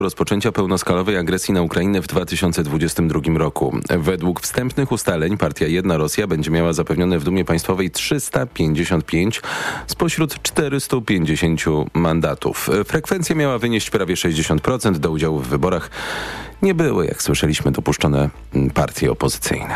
rozpoczęcia pełnoskalowej agresji na Ukrainę w 2022 roku. Według wstępnych ustaleń partia Jedna Rosja będzie miała zapewnione w Dumie Państwowej 355 spośród 450 mandatów. Frekwencja miała wynieść prawie 60%. Do udziału w wyborach nie były, jak słyszeliśmy, dopuszczone partie opozycyjne.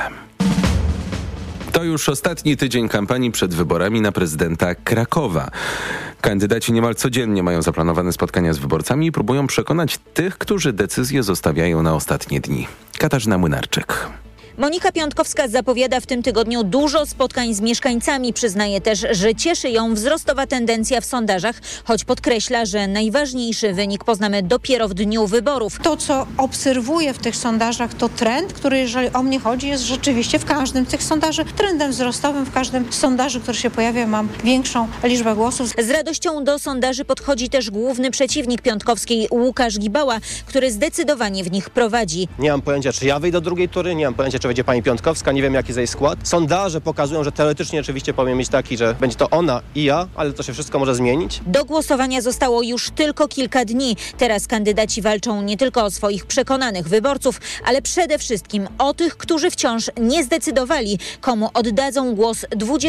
To już ostatni tydzień kampanii przed wyborami na prezydenta Krakowa. Kandydaci niemal codziennie mają zaplanowane spotkania z wyborcami i próbują przekonać tych, którzy decyzje zostawiają na ostatnie dni. Katarzyna Młynarczyk. Monika Piątkowska zapowiada w tym tygodniu dużo spotkań z mieszkańcami. Przyznaje też, że cieszy ją wzrostowa tendencja w sondażach, choć podkreśla, że najważniejszy wynik poznamy dopiero w dniu wyborów. To, co obserwuję w tych sondażach, to trend, który, jeżeli o mnie chodzi, jest rzeczywiście w każdym z tych sondaży trendem wzrostowym. W każdym sondażu, który się pojawia, mam większą liczbę głosów. Z radością do sondaży podchodzi też główny przeciwnik Piątkowskiej, Łukasz Gibała, który zdecydowanie w nich prowadzi. Nie mam pojęcia, czy ja wyjdę do drugiej tury, nie mam pojęcia, czy będzie pani Piątkowska, nie wiem, jaki jest jej skład. Sondaże pokazują, że teoretycznie oczywiście powinien mieć taki, że będzie to ona i ja, ale to się wszystko może zmienić. Do głosowania zostało już tylko kilka dni. Teraz kandydaci walczą nie tylko o swoich przekonanych wyborców, ale przede wszystkim o tych, którzy wciąż nie zdecydowali, komu oddadzą głos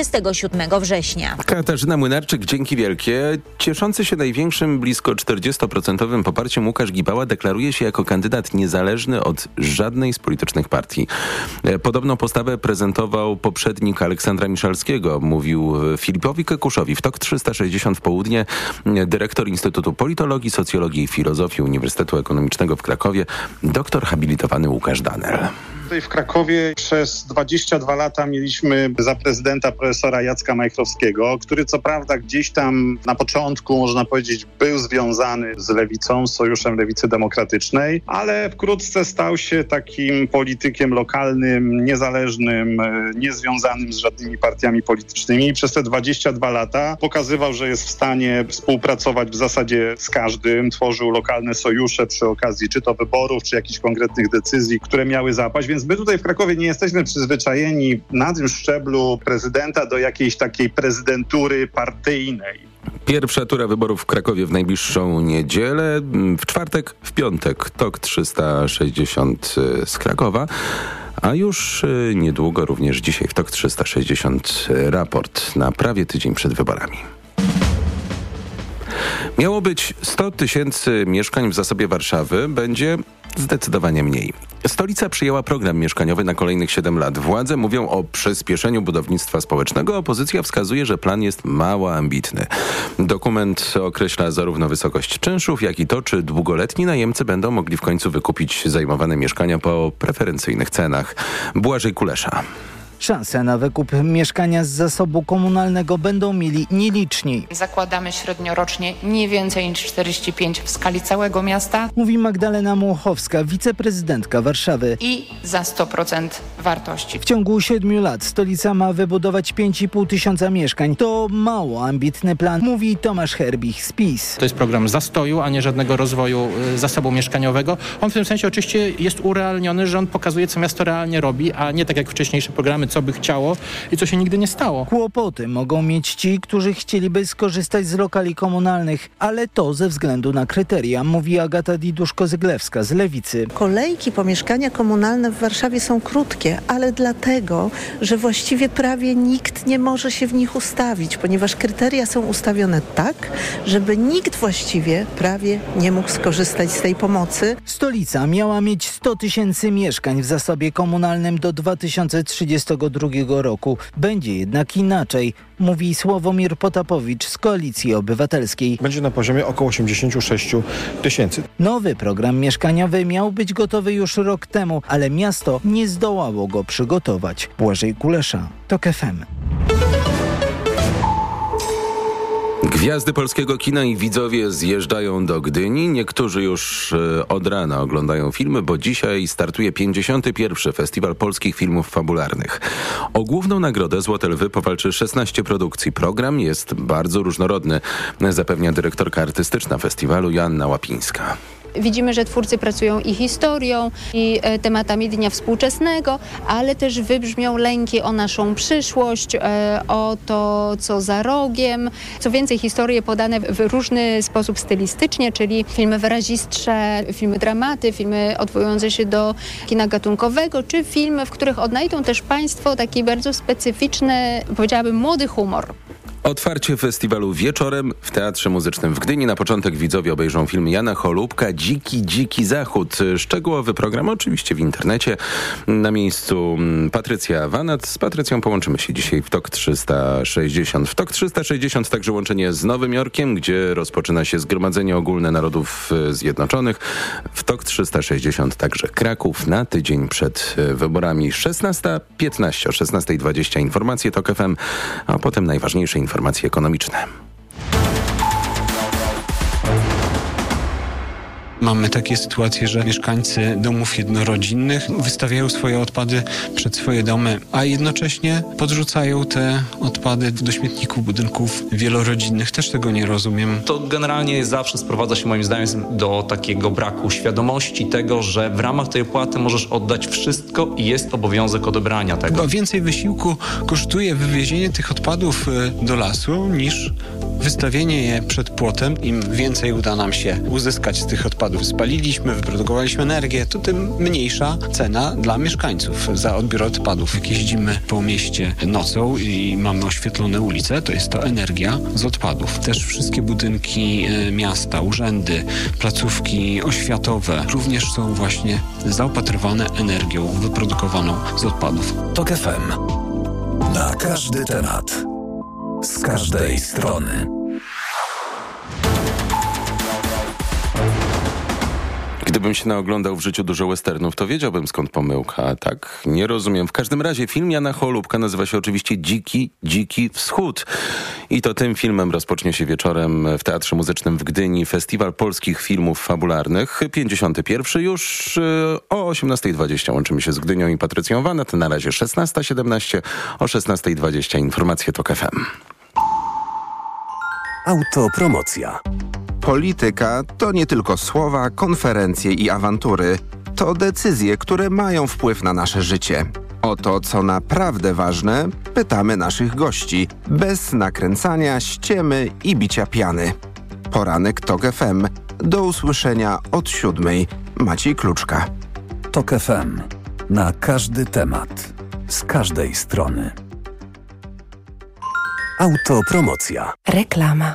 27 września. Katarzyna Młynarczyk, dzięki wielkie. Cieszący się największym, blisko 40% poparciem Łukasz Gibała deklaruje się jako kandydat niezależny od żadnej z politycznych partii. Podobną postawę prezentował poprzednik Aleksandra Miszalskiego, mówił Filipowi Kekuszowi w TOK 360 w południe dyrektor Instytutu Politologii, Socjologii i Filozofii Uniwersytetu Ekonomicznego w Krakowie, doktor habilitowany Łukasz Danel. Tutaj w Krakowie przez 22 lata mieliśmy za prezydenta profesora Jacka Majchrowskiego, który co prawda gdzieś tam na początku, można powiedzieć, był związany z lewicą, z Sojuszem Lewicy Demokratycznej, ale wkrótce stał się takim politykiem lokalnym, niezależnym, niezwiązanym z żadnymi partiami politycznymi. I przez te 22 lata pokazywał, że jest w stanie współpracować w zasadzie z każdym. Tworzył lokalne sojusze przy okazji czy to wyborów, czy jakichś konkretnych decyzji, które miały zapaść. Więc my tutaj w Krakowie nie jesteśmy przyzwyczajeni na tym szczeblu prezydenta do jakiejś takiej prezydentury partyjnej. Pierwsza tura wyborów w Krakowie w najbliższą niedzielę, w czwartek, w piątek TOK 360 z Krakowa. A już niedługo, również dzisiaj w TOK 360 raport na prawie tydzień przed wyborami. Miało być 100 tysięcy mieszkań w zasobie Warszawy, będzie zdecydowanie mniej. Stolica przyjęła program mieszkaniowy na kolejnych 7 lat. Władze mówią o przyspieszeniu budownictwa społecznego. Opozycja wskazuje, że plan jest mało ambitny. Dokument określa zarówno wysokość czynszów, jak i to, czy długoletni najemcy będą mogli w końcu wykupić zajmowane mieszkania po preferencyjnych cenach. Błażej Kulesza. Szanse na wykup mieszkania z zasobu komunalnego będą mieli nieliczni. Zakładamy średniorocznie nie więcej niż 45 w skali całego miasta. Mówi Magdalena Muchowska, wiceprezydentka Warszawy. I za 100% wartości. W ciągu 7 lat stolica ma wybudować 5,5 tysiąca mieszkań. To mało ambitny plan, mówi Tomasz Herbich z PiS. To jest program zastoju, a nie żadnego rozwoju zasobu mieszkaniowego. On w tym sensie oczywiście jest urealniony, że on pokazuje, co miasto realnie robi, a nie tak jak wcześniejsze programy, co by chciało i co się nigdy nie stało. Kłopoty mogą mieć ci, którzy chcieliby skorzystać z lokali komunalnych, ale to ze względu na kryteria, mówi Agata Diduszko-Zyglewska z Lewicy. Kolejki po mieszkania komunalne w Warszawie są krótkie, ale dlatego, że właściwie prawie nikt nie może się w nich ustawić, ponieważ kryteria są ustawione tak, żeby nikt właściwie prawie nie mógł skorzystać z tej pomocy. Stolica miała mieć 100 tysięcy mieszkań w zasobie komunalnym do 2032 roku. Będzie jednak inaczej, mówi Sławomir Potapowicz z Koalicji Obywatelskiej. Będzie na poziomie około 86 tysięcy. Nowy program mieszkaniowy miał być gotowy już rok temu, ale miasto nie zdołało go przygotować. Błażej Kulesza, TOK FM. Gwiazdy polskiego kina i widzowie zjeżdżają do Gdyni. Niektórzy już od rana oglądają filmy, bo dzisiaj startuje 51. Festiwal Polskich Filmów Fabularnych. O główną nagrodę Złote Lwy powalczy 16 produkcji. Program jest bardzo różnorodny, zapewnia dyrektorka artystyczna festiwalu Joanna Łapińska. Widzimy, że twórcy pracują i historią, i tematami dnia współczesnego, ale też wybrzmią lęki o naszą przyszłość, o to, co za rogiem. Co więcej, historie podane w różny sposób stylistycznie, czyli filmy wyrazistsze, filmy dramaty, filmy odwołujące się do kina gatunkowego, czy filmy, w których odnajdą też Państwo taki bardzo specyficzny, powiedziałabym, młody humor. Otwarcie festiwalu wieczorem w Teatrze Muzycznym w Gdyni. Na początek widzowie obejrzą film Jana Cholubka Dziki Zachód. Szczegółowy program oczywiście w internecie. Na miejscu Patrycja Wanat. Z Patrycją połączymy się dzisiaj w TOK 360. W TOK 360 także łączenie z Nowym Jorkiem, gdzie rozpoczyna się Zgromadzenie Ogólne Narodów Zjednoczonych. W TOK 360 także Kraków na tydzień przed wyborami. 16:15, o 16:20 informacje TOK FM, a potem najważniejsze informacje ekonomiczne. Mamy takie sytuacje, że mieszkańcy domów jednorodzinnych wystawiają swoje odpady przed swoje domy, a jednocześnie podrzucają te odpady do śmietników budynków wielorodzinnych. Też tego nie rozumiem. To generalnie zawsze sprowadza się moim zdaniem do takiego braku świadomości tego, że w ramach tej opłaty możesz oddać wszystko i jest obowiązek odebrania tego. Chyba więcej wysiłku kosztuje wywiezienie tych odpadów do lasu niż wystawienie je przed płotem. Im więcej uda nam się uzyskać z tych odpadów, spaliliśmy, wyprodukowaliśmy energię, to tym mniejsza cena dla mieszkańców za odbiór odpadów. Jak jeździmy po mieście nocą i mamy oświetlone ulice, to jest to energia z odpadów. Też wszystkie budynki miasta, urzędy, placówki oświatowe również są właśnie zaopatrywane energią wyprodukowaną z odpadów. TOK FM. Na każdy temat. Z każdej strony. Gdybym się naoglądał w życiu dużo westernów, to wiedziałbym skąd pomyłka, a tak nie rozumiem. W każdym razie film Jana Cholubka nazywa się oczywiście Dziki Wschód. I to tym filmem rozpocznie się wieczorem w Teatrze Muzycznym w Gdyni Festiwal Polskich Filmów Fabularnych. 51. już o 18:20 łączymy się z Gdynią i Patrycją Wanat. Na razie 16:17, o 16:20 informacje TOK FM. Autopromocja. Polityka to nie tylko słowa, konferencje i awantury. To decyzje, które mają wpływ na nasze życie. O to, co naprawdę ważne, pytamy naszych gości. Bez nakręcania, ściemy i bicia piany. Poranek TOK FM. Do usłyszenia od 7:00. Maciej Kluczka. TOK FM. Na każdy temat. Z każdej strony. Autopromocja. Reklama.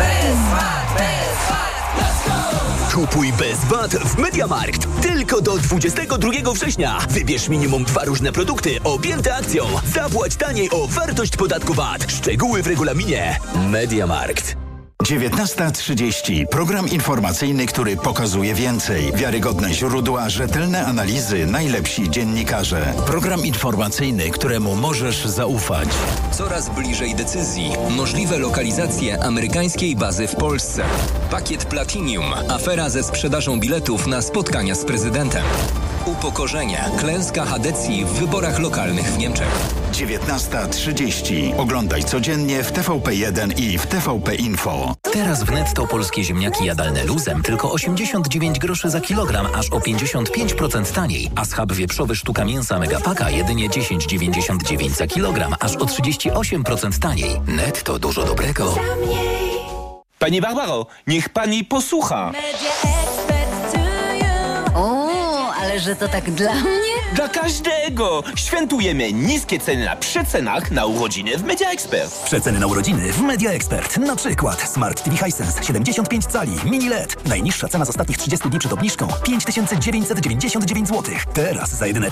Kupuj bez VAT w MediaMarkt. Tylko do 22 września. Wybierz minimum 2 różne produkty objęte akcją. Zapłać taniej o wartość podatku VAT. Szczegóły w regulaminie. MediaMarkt. 19:30. Program informacyjny, który pokazuje więcej. Wiarygodne źródła, rzetelne analizy, najlepsi dziennikarze. Program informacyjny, któremu możesz zaufać. Coraz bliżej decyzji. Możliwe lokalizacje amerykańskiej bazy w Polsce. Pakiet Platinum. Afera ze sprzedażą biletów na spotkania z prezydentem. Upokorzenie. Klęska Hadecji w wyborach lokalnych w Niemczech. 19:30. Oglądaj codziennie w TVP1 i w TVP Info. Teraz w Netto polskie ziemniaki jadalne luzem tylko 89 groszy za kilogram, aż o 55% taniej. A schab wieprzowy sztuka mięsa Megapaka jedynie 10,99 za kilogram, aż o 38% taniej. Netto, dużo dobrego. Pani Barbaro, niech pani posłucha. O, ale że to tak dla mnie? Dla każdego! Świętujemy niskie ceny na przecenach na urodziny w Media Expert. Przeceny na urodziny w Media Expert. Na przykład Smart TV Hisense 75 cali, mini LED. Najniższa cena z ostatnich 30 dni przed obniżką 5999 zł. Teraz za jedyne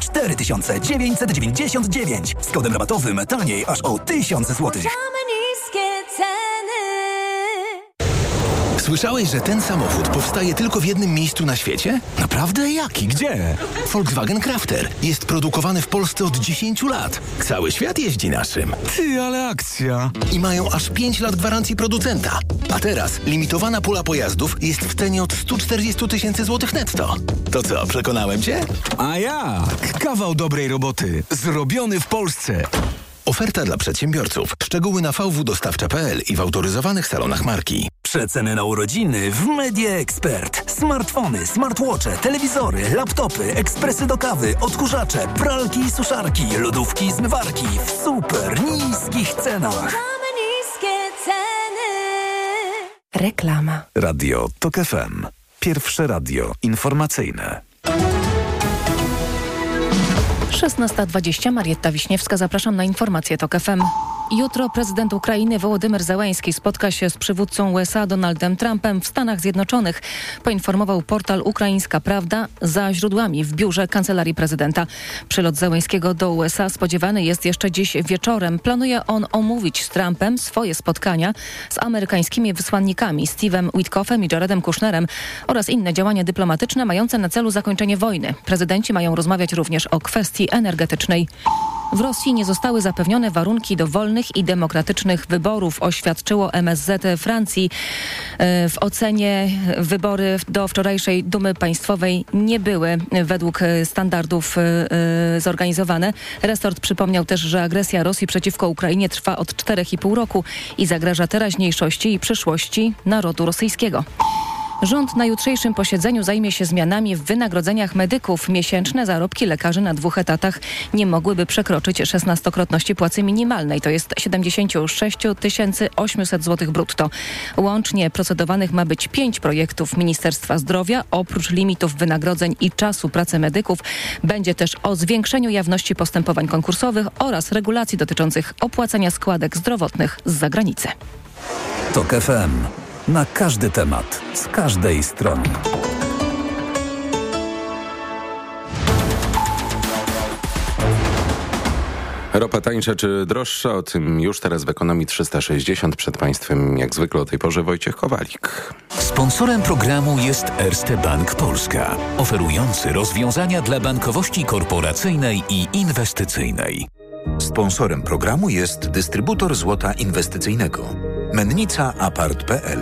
4999. Z kodem rabatowym taniej aż o 1000 zł. Same niskie ceny. Słyszałeś, że ten samochód powstaje tylko w jednym miejscu na świecie? Naprawdę? Jaki? Gdzie? Volkswagen Crafter. Jest produkowany w Polsce od 10 lat. Cały świat jeździ naszym. Ty, ale akcja! I mają aż 5 lat gwarancji producenta. A teraz limitowana pula pojazdów jest w cenie od 140 000 złotych netto. To co, przekonałem cię? A jak? Kawał dobrej roboty. Zrobiony w Polsce. Oferta dla przedsiębiorców. Szczegóły na vwdostawcza.pl i w autoryzowanych salonach marki. Przeceny na urodziny w Media Expert. Smartfony, smartwatche, telewizory, laptopy, ekspresy do kawy, odkurzacze, pralki i suszarki, lodówki i zmywarki w super niskich cenach. Mamy niskie ceny. Reklama. Radio TOK FM. Pierwsze radio informacyjne. 16:20. Marietta Wiśniewska. Zapraszam na informacje TOK FM. Jutro prezydent Ukrainy Wołodymyr Zełenski spotka się z przywódcą USA Donaldem Trumpem w Stanach Zjednoczonych, poinformował portal Ukraińska Prawda za źródłami w biurze Kancelarii Prezydenta. Przylot Zełenskiego do USA spodziewany jest jeszcze dziś wieczorem. Planuje on omówić z Trumpem swoje spotkania z amerykańskimi wysłannikami Steve'em Witkoffem i Jaredem Kushnerem oraz inne działania dyplomatyczne mające na celu zakończenie wojny. Prezydenci mają rozmawiać również o kwestii energetycznej. W Rosji nie zostały zapewnione warunki do wolnych i demokratycznych wyborów, oświadczyło MSZ Francji. W ocenie wybory do wczorajszej Dumy Państwowej nie były według standardów zorganizowane. Resort przypomniał też, że agresja Rosji przeciwko Ukrainie trwa od 4,5 roku i zagraża teraźniejszości i przyszłości narodu rosyjskiego. Rząd na jutrzejszym posiedzeniu zajmie się zmianami w wynagrodzeniach medyków. Miesięczne zarobki lekarzy na 2 etatach nie mogłyby przekroczyć 16-krotności płacy minimalnej, to jest 76 800 zł brutto. Łącznie procedowanych ma być 5 projektów Ministerstwa Zdrowia. Oprócz limitów wynagrodzeń i czasu pracy medyków będzie też o zwiększeniu jawności postępowań konkursowych oraz regulacji dotyczących opłacania składek zdrowotnych z zagranicy. TOK FM. Na każdy temat, z każdej strony. Ropa tańsza czy droższa? O tym już teraz w Ekonomii 360. Przed Państwem jak zwykle o tej porze Wojciech Kowalik. Sponsorem programu jest Erste Bank Polska, oferujący rozwiązania dla bankowości korporacyjnej i inwestycyjnej. Sponsorem programu jest dystrybutor złota inwestycyjnego. Mennica Apart.pl.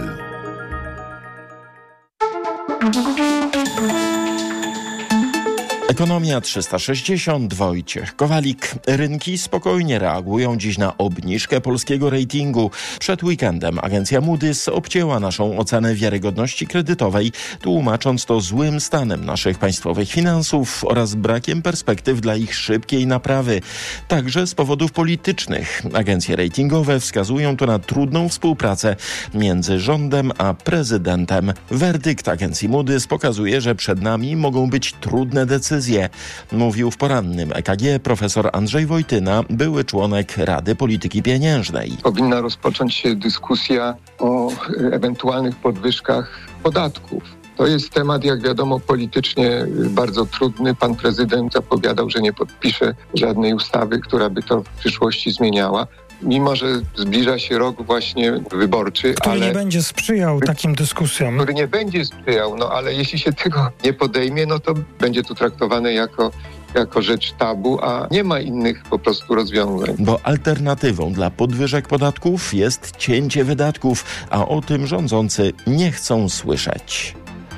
Ekonomia 360, Wojciech Kowalik. Rynki spokojnie reagują dziś na obniżkę polskiego ratingu. Przed weekendem agencja Moody's obcięła naszą ocenę wiarygodności kredytowej, tłumacząc to złym stanem naszych państwowych finansów oraz brakiem perspektyw dla ich szybkiej naprawy. Także z powodów politycznych. Agencje ratingowe wskazują to na trudną współpracę między rządem a prezydentem. Werdykt agencji Moody's pokazuje, że przed nami mogą być trudne decyzje. Mówił w porannym EKG profesor Andrzej Wojtyna, były członek Rady Polityki Pieniężnej. Powinna rozpocząć się dyskusja o ewentualnych podwyżkach podatków. To jest temat, jak wiadomo, politycznie bardzo trudny. Pan prezydent zapowiadał, że nie podpisze żadnej ustawy, która by to w przyszłości zmieniała. Mimo że zbliża się rok właśnie wyborczy, który nie będzie sprzyjał takim dyskusjom. Który nie będzie sprzyjał, ale jeśli się tego nie podejmie, to będzie to traktowane jako rzecz tabu, a nie ma innych po prostu rozwiązań. Bo alternatywą dla podwyżek podatków jest cięcie wydatków, a o tym rządzący nie chcą słyszeć.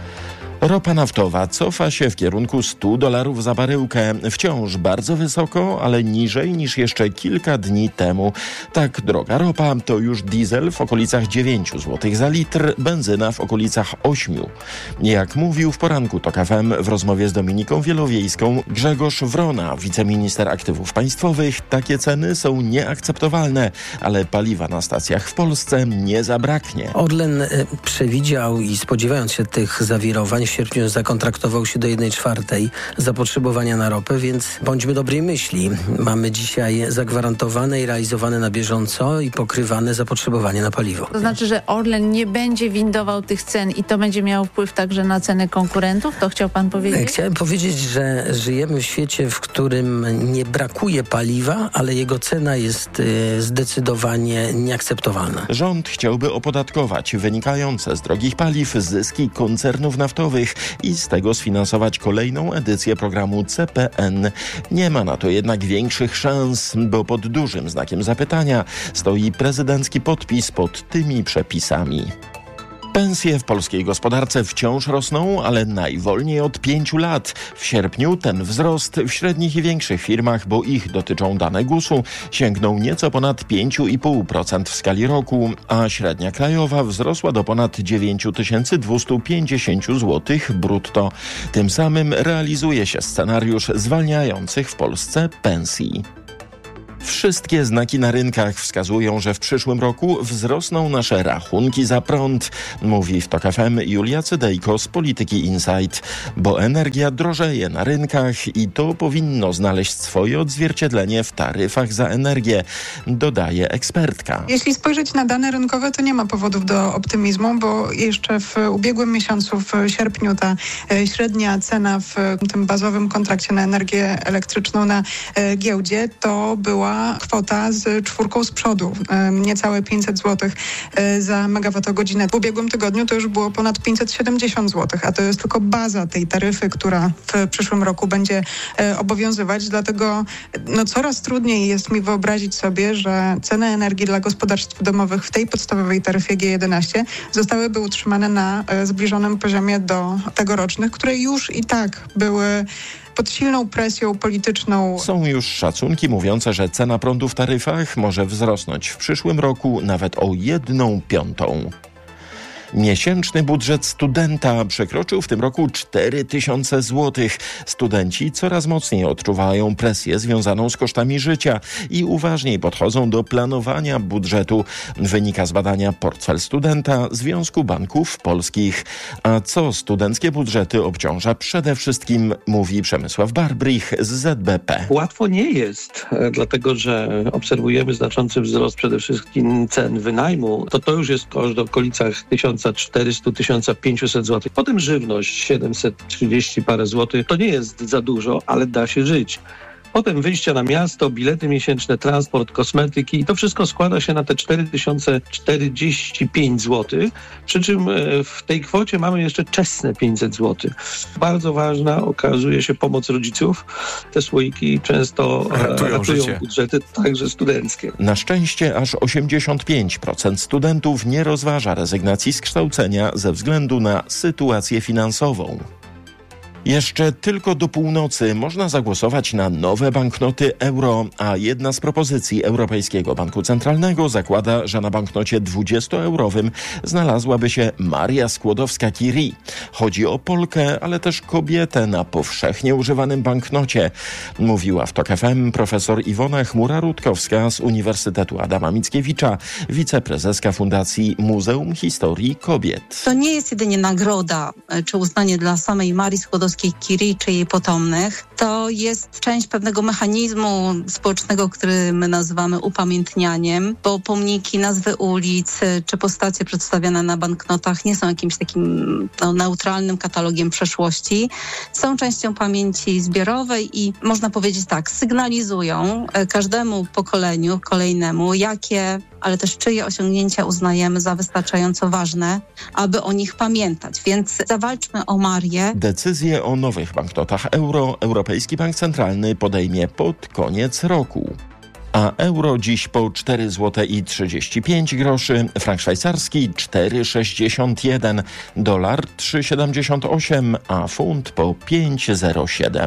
Ropa naftowa cofa się w kierunku $100 za baryłkę. Wciąż bardzo wysoko, ale niżej niż jeszcze kilka dni temu. Tak droga ropa to już diesel w okolicach 9 zł za litr, benzyna w okolicach 8. Jak mówił w poranku TOK FM w rozmowie z Dominiką Wielowiejską Grzegorz Wrona, wiceminister aktywów państwowych, takie ceny są nieakceptowalne, ale paliwa na stacjach w Polsce nie zabraknie. Orlen przewidział i spodziewając się tych zawirowań, w sierpniu zakontraktował się do 1/4 zapotrzebowania na ropę, więc bądźmy dobrej myśli. Mamy dzisiaj zagwarantowane i realizowane na bieżąco i pokrywane zapotrzebowanie na paliwo. To znaczy, że Orlen nie będzie windował tych cen i to będzie miało wpływ także na ceny konkurentów? To chciał pan powiedzieć? Chciałem powiedzieć, że żyjemy w świecie, w którym nie brakuje paliwa, ale jego cena jest zdecydowanie nieakceptowalna. Rząd chciałby opodatkować wynikające z drogich paliw zyski koncernów naftowych i z tego sfinansować kolejną edycję programu CPN. Nie ma na to jednak większych szans, bo pod dużym znakiem zapytania stoi prezydencki podpis pod tymi przepisami. Pensje w polskiej gospodarce wciąż rosną, ale najwolniej od 5 lat. W sierpniu ten wzrost w średnich i większych firmach, bo ich dotyczą dane GUS-u, sięgnął nieco ponad 5,5% w skali roku, a średnia krajowa wzrosła do ponad 9250 zł brutto. Tym samym realizuje się scenariusz zwalniających w Polsce pensji. Wszystkie znaki na rynkach wskazują, że w przyszłym roku wzrosną nasze rachunki za prąd, mówi w TOK FM Julia Cydejko z Polityki Insight, bo energia drożeje na rynkach i to powinno znaleźć swoje odzwierciedlenie w taryfach za energię, dodaje ekspertka. Jeśli spojrzeć na dane rynkowe, to nie ma powodów do optymizmu, bo jeszcze w ubiegłym miesiącu, w sierpniu, ta średnia cena w tym bazowym kontrakcie na energię elektryczną na giełdzie to była kwota z 4 z przodu, niecałe 500 zł za megawattogodzinę. W ubiegłym tygodniu to już było ponad 570 zł, a to jest tylko baza tej taryfy, która w przyszłym roku będzie obowiązywać. Dlatego coraz trudniej jest mi wyobrazić sobie, że ceny energii dla gospodarstw domowych w tej podstawowej taryfie G11 zostałyby utrzymane na zbliżonym poziomie do tegorocznych, które już i tak były pod silną presją polityczną. Są już szacunki mówiące, że cena prądu w taryfach może wzrosnąć w przyszłym roku nawet o 1/5. Miesięczny budżet studenta przekroczył w tym roku 4000 zł. Studenci coraz mocniej odczuwają presję związaną z kosztami życia i uważniej podchodzą do planowania budżetu. Wynika z badania Portfel Studenta Związku Banków Polskich. A co studenckie budżety obciąża przede wszystkim, mówi Przemysław Barbrich z ZBP. Łatwo nie jest, dlatego że obserwujemy znaczący wzrost przede wszystkim cen wynajmu. To już jest koszt w okolicach 1400-1500 zł. Potem żywność 730 parę złotych. To nie jest za dużo, ale da się żyć. Potem wyjścia na miasto, bilety miesięczne, transport, kosmetyki i to wszystko składa się na te 4045 zł. Przy czym w tej kwocie mamy jeszcze czesne 500 zł. Bardzo ważna okazuje się pomoc rodziców. Te słoiki często ratują budżety, także studenckie. Na szczęście aż 85% studentów nie rozważa rezygnacji z kształcenia ze względu na sytuację finansową. Jeszcze tylko do północy można zagłosować na nowe banknoty euro, a jedna z propozycji Europejskiego Banku Centralnego zakłada, że na banknocie 20-eurowym znalazłaby się Maria Skłodowska-Curie. Chodzi o Polkę, ale też kobietę na powszechnie używanym banknocie, mówiła w TOK FM profesor Iwona Chmura-Rutkowska z Uniwersytetu Adama Mickiewicza, wiceprezeska Fundacji Muzeum Historii Kobiet. To nie jest jedynie nagroda czy uznanie dla samej Marii Skłodowskiej-Curie czy jej potomnych. To jest część pewnego mechanizmu społecznego, który my nazywamy upamiętnianiem, bo pomniki, nazwy ulic czy postacie przedstawiane na banknotach nie są jakimś takim neutralnym katalogiem przeszłości. Są częścią pamięci zbiorowej i można powiedzieć tak, sygnalizują każdemu pokoleniu kolejnemu, jakie, ale też czyje osiągnięcia uznajemy za wystarczająco ważne, aby o nich pamiętać. Więc zawalczmy o Marię. Decyzję o nowych banknotach euro Europejski Bank Centralny podejmie pod koniec roku. A euro dziś po 4,35 zł, frank szwajcarski 4,61, dolar 3,78, a funt po 5,07.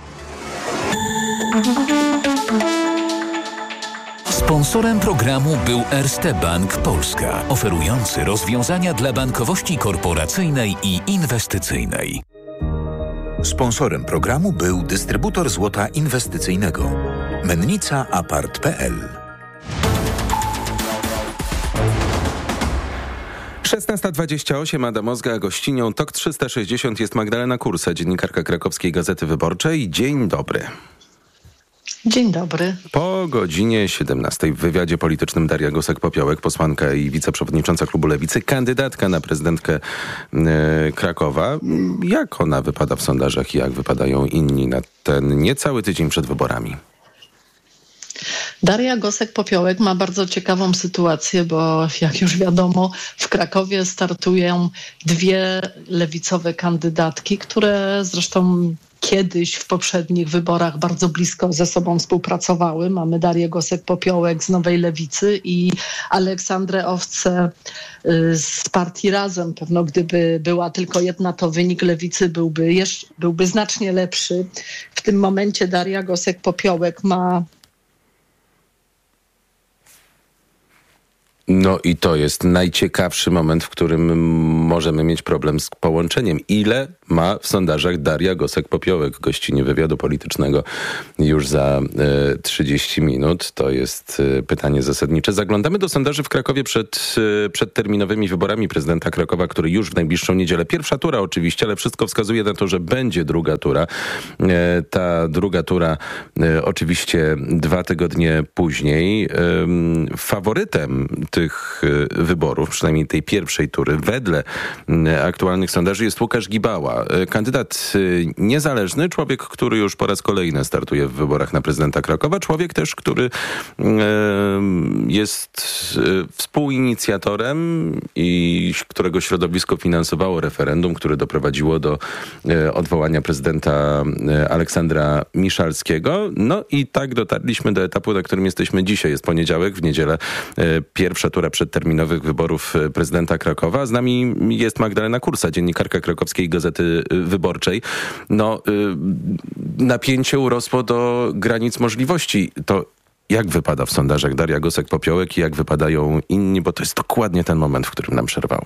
Sponsorem programu był Erste Bank Polska, oferujący rozwiązania dla bankowości korporacyjnej i inwestycyjnej. Sponsorem programu był dystrybutor złota inwestycyjnego Mennica Apart.pl. 16:28, Ada Mozga, gościnią TOK 360 jest Magdalena Kursa, dziennikarka krakowskiej Gazety Wyborczej. Dzień dobry. Dzień dobry. Po godzinie 17 w wywiadzie politycznym Daria Gosek-Popiołek, posłanka i wiceprzewodnicząca klubu Lewicy, kandydatka na prezydentkę Krakowa. Jak ona wypada w sondażach i jak wypadają inni na ten niecały tydzień przed wyborami? Daria Gosek-Popiołek ma bardzo ciekawą sytuację, bo jak już wiadomo, w Krakowie startują dwie lewicowe kandydatki, które zresztą kiedyś w poprzednich wyborach bardzo blisko ze sobą współpracowały. Mamy Darię Gosek-Popiołek z Nowej Lewicy i Aleksandrę Owcę z partii Razem. Pewno gdyby była tylko jedna, to wynik Lewicy byłby znacznie lepszy. W tym momencie Daria Gosek-Popiołek ma... No i to jest najciekawszy moment, w którym możemy mieć problem z połączeniem. Ile ma w sondażach Daria Gosek-Popiołek? Gościnie wywiadu politycznego już za 30 minut. To jest pytanie zasadnicze. Zaglądamy do sondaży w Krakowie przed terminowymi wyborami prezydenta Krakowa, który już w najbliższą niedzielę. Pierwsza tura oczywiście, ale wszystko wskazuje na to, że będzie druga tura. Ta druga tura oczywiście 2 tygodnie później. Faworytem tych wyborów, przynajmniej tej pierwszej tury, wedle aktualnych sondaży jest Łukasz Gibała. Kandydat niezależny, człowiek, który już po raz kolejny startuje w wyborach na prezydenta Krakowa. Człowiek też, który jest współinicjatorem i którego środowisko finansowało referendum, które doprowadziło do odwołania prezydenta Aleksandra Miszalskiego. No i tak dotarliśmy do etapu, na którym jesteśmy dzisiaj. Jest poniedziałek, w niedzielę pierwsza tura przedterminowych wyborów prezydenta Krakowa. Z nami jest Magdalena Kursa, dziennikarka Krakowskiej Gazety Wyborczej. No, napięcie urosło do granic możliwości. To jak wypada w sondażach Daria Gosek-Popiołek i jak wypadają inni, bo to jest dokładnie ten moment, w którym nam przerwało.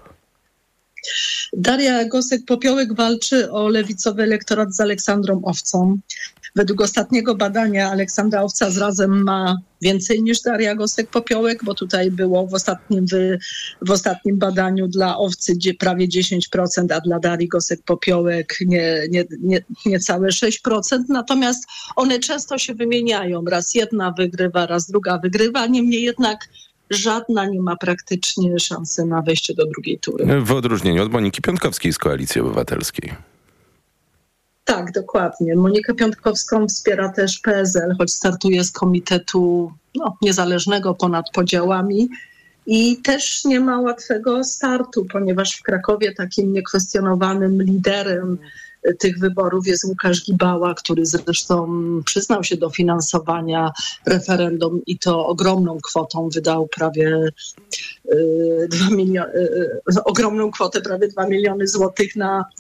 Daria Gosek-Popiołek walczy o lewicowy elektorat z Aleksandrą Owcą. Według ostatniego badania Aleksandra Owca z Razem ma więcej niż Daria Gosek-Popiołek, bo tutaj było w ostatnim badaniu dla Owcy prawie 10%, a dla Darii Gosek-Popiołek niecałe 6%. Natomiast one często się wymieniają. Raz jedna wygrywa, raz druga wygrywa. Niemniej jednak żadna nie ma praktycznie szansy na wejście do drugiej tury. W odróżnieniu od Moniki Piątkowskiej z Koalicji Obywatelskiej. Tak, dokładnie. Monikę Piątkowską wspiera też PSL, choć startuje z komitetu niezależnego ponad podziałami i też nie ma łatwego startu, ponieważ w Krakowie takim niekwestionowanym liderem tych wyborów jest Łukasz Gibała, który zresztą przyznał się do finansowania referendum i to ogromną kwotą wydał prawie 2 miliony, ogromną kwotę, prawie 2 miliony złotych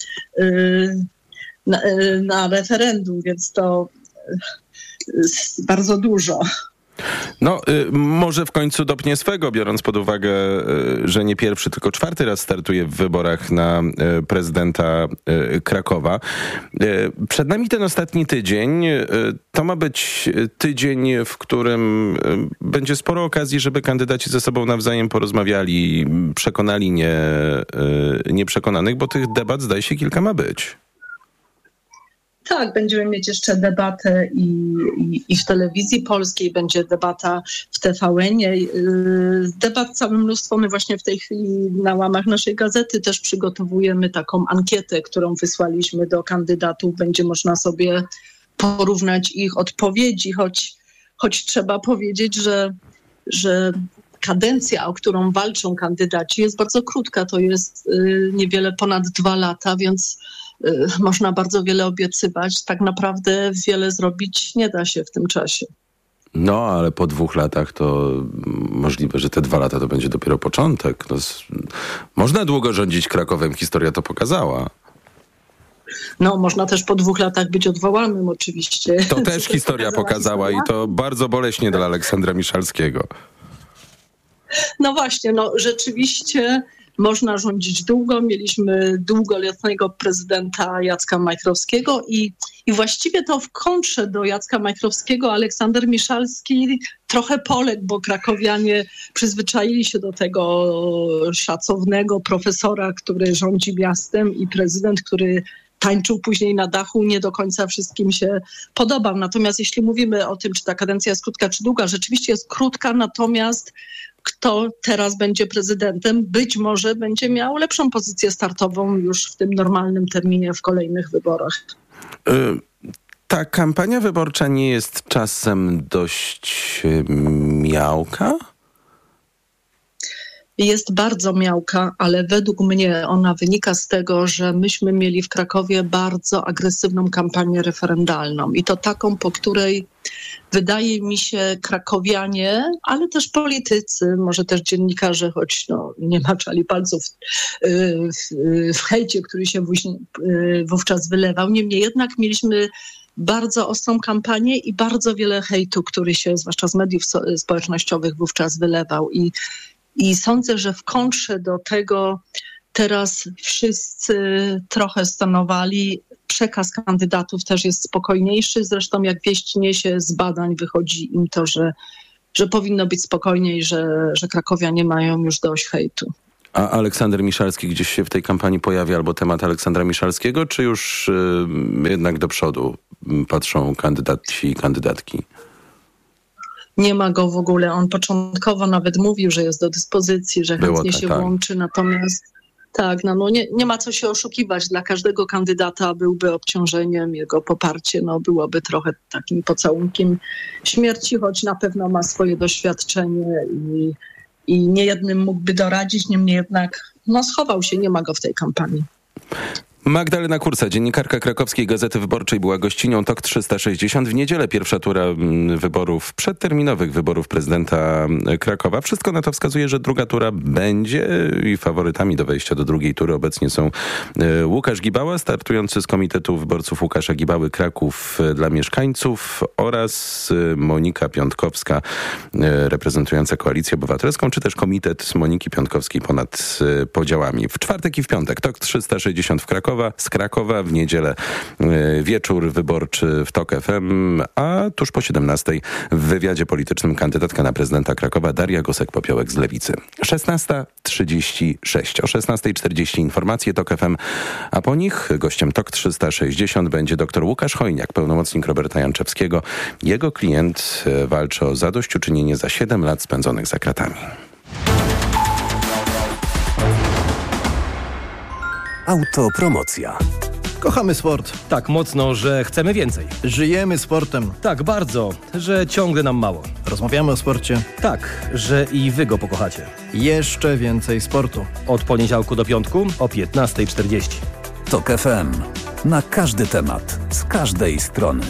na referendum, więc to bardzo dużo. No, może w końcu dopnie swego, biorąc pod uwagę, że nie pierwszy, tylko 4. raz startuje w wyborach na prezydenta Krakowa. Przed nami ten ostatni tydzień. To ma być tydzień, w którym będzie sporo okazji, żeby kandydaci ze sobą nawzajem porozmawiali, przekonali nieprzekonanych, bo tych debat, zdaje się, kilka ma być. Tak, będziemy mieć jeszcze debatę i w telewizji polskiej, będzie debata w TVN-ie. Debat całe mnóstwo. My właśnie w tej chwili na łamach naszej gazety też przygotowujemy taką ankietę, którą wysłaliśmy do kandydatów. Będzie można sobie porównać ich odpowiedzi, choć trzeba powiedzieć, że kadencja, o którą walczą kandydaci, jest bardzo krótka. To jest niewiele ponad 2 lata, więc można bardzo wiele obiecywać. Tak naprawdę wiele zrobić nie da się w tym czasie. No, ale po 2 latach to możliwe, że te 2 lata to będzie dopiero początek. Można długo rządzić Krakowem, historia to pokazała. No, można też po 2 latach być odwołanym oczywiście. To też historia pokazała i to bardzo boleśnie dla Aleksandra Miszalskiego. No właśnie, rzeczywiście można rządzić długo. Mieliśmy długoletniego prezydenta Jacka Majchrowskiego i właściwie to w kontrze do Jacka Majchrowskiego Aleksander Miszalski trochę poległ, bo krakowianie przyzwyczaili się do tego szacownego profesora, który rządzi miastem i prezydent, który tańczył później na dachu, nie do końca wszystkim się podobał. Natomiast jeśli mówimy o tym, czy ta kadencja jest krótka, czy długa, rzeczywiście jest krótka, natomiast kto teraz będzie prezydentem, być może będzie miał lepszą pozycję startową już w tym normalnym terminie w kolejnych wyborach. Ta kampania wyborcza nie jest czasem dość miałka? jest bardzo miałka, ale według mnie ona wynika z tego, że myśmy mieli w Krakowie bardzo agresywną kampanię referendalną i to taką, po której wydaje mi się krakowianie, ale też politycy, może też dziennikarze, choć nie maczali palców w hejcie, który się wówczas wylewał. Niemniej jednak mieliśmy bardzo ostrą kampanię i bardzo wiele hejtu, który się zwłaszcza z mediów społecznościowych wówczas wylewał. I sądzę, że w kontrze do tego teraz wszyscy trochę stanowali. Przekaz kandydatów też jest spokojniejszy. Zresztą jak wieść niesie z badań, wychodzi im to, że powinno być spokojniej, że krakowianie mają już dość hejtu. A Aleksander Miszalski gdzieś się w tej kampanii pojawia, albo temat Aleksandra Miszalskiego, czy już jednak do przodu patrzą kandydaci i kandydatki? Nie ma go w ogóle. On początkowo nawet mówił, że jest do dyspozycji, że chętnie się włączy, natomiast nie ma co się oszukiwać. Dla każdego kandydata byłby obciążeniem, jego poparcie byłoby trochę takim pocałunkiem śmierci, choć na pewno ma swoje doświadczenie i niejednym mógłby doradzić, niemniej jednak schował się, nie ma go w tej kampanii. Magdalena Kursa, dziennikarka Krakowskiej Gazety Wyborczej, była gościnią TOK 360. W niedzielę pierwsza tura wyborów, przedterminowych wyborów prezydenta Krakowa. Wszystko na to wskazuje, że druga tura będzie i faworytami do wejścia do drugiej tury obecnie są Łukasz Gibała, startujący z Komitetu Wyborców Łukasza Gibały Kraków dla mieszkańców, oraz Monika Piątkowska, reprezentująca Koalicję Obywatelską, czy też Komitet Moniki Piątkowskiej ponad podziałami. W czwartek i w piątek TOK 360 z Krakowa, w niedzielę wieczór wyborczy w TOK FM, a tuż po 17:00 w wywiadzie politycznym kandydatka na prezydenta Krakowa Daria Gosek-Popiołek z Lewicy. 16:36. O 16:40 informacje TOK FM, a po nich gościem TOK 360 będzie dr Łukasz Hojniak, pełnomocnik Roberta Janczewskiego. Jego klient walczy o zadośćuczynienie za 7 lat spędzonych za kratami. Autopromocja. Kochamy sport. Tak mocno, że chcemy więcej. Żyjemy sportem. Tak bardzo, że ciągle nam mało. Rozmawiamy o sporcie. Tak, że i wy go pokochacie. Jeszcze więcej sportu. Od poniedziałku do piątku o 15:40. TOK FM. Na każdy temat, z każdej strony.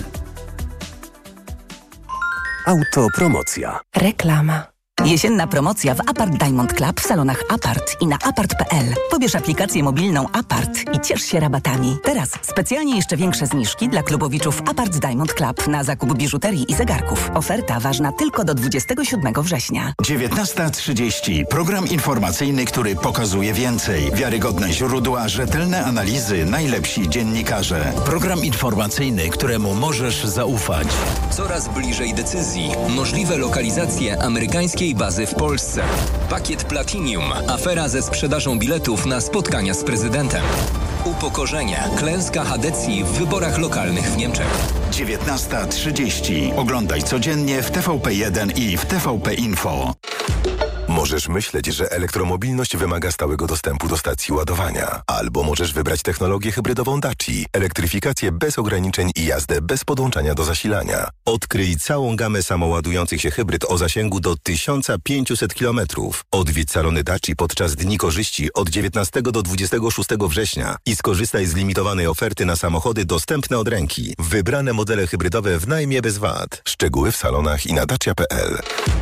Autopromocja. Reklama. Jesienna promocja w Apart Diamond Club w salonach Apart i na apart.pl. Pobierz aplikację mobilną Apart i ciesz się rabatami. Teraz specjalnie jeszcze większe zniżki dla klubowiczów Apart Diamond Club na zakup biżuterii i zegarków. Oferta ważna tylko do 27 września. 19:30. Program informacyjny, który pokazuje więcej. Wiarygodne źródła, rzetelne analizy, najlepsi dziennikarze. Program informacyjny, któremu możesz zaufać. Coraz bliżej decyzji. Możliwe lokalizacje amerykańskiej bazy w Polsce. Pakiet Platinum. Afera ze sprzedażą biletów na spotkania z prezydentem. Upokorzenie. Klęska Hadecji w wyborach lokalnych w Niemczech. 19:30. Oglądaj codziennie w TVP1 i w TVP Info. Możesz myśleć, że elektromobilność wymaga stałego dostępu do stacji ładowania. Albo możesz wybrać technologię hybrydową Daci, elektryfikację bez ograniczeń i jazdę bez podłączania do zasilania. Odkryj całą gamę samoładujących się hybryd o zasięgu do 1500 km. Odwiedź salony Daci podczas Dni Korzyści od 19 do 26 września i skorzystaj z limitowanej oferty na samochody dostępne od ręki. Wybrane modele hybrydowe w najmie bez VAT. Szczegóły w salonach i na dacia.pl.